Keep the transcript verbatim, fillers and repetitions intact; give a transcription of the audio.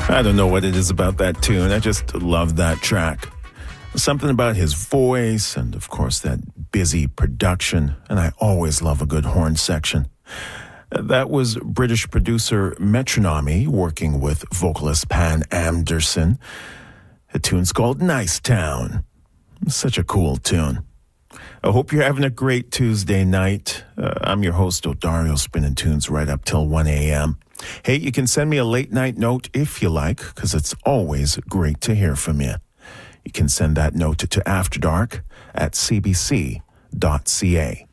I don't know what it is about that tune. I just love that track. Something about his voice and, of course, that busy production. And I always love a good horn section. That was British producer Metronomy working with vocalist Pan Anderson. The tune's called Nice Town. Such a cool tune. I hope you're having a great Tuesday night. Uh, I'm your host, Odario, spinning tunes right up till one a.m. Hey, you can send me a late night note if you like, because it's always great to hear from you. You can send that note to After Dark at c b c dot c a.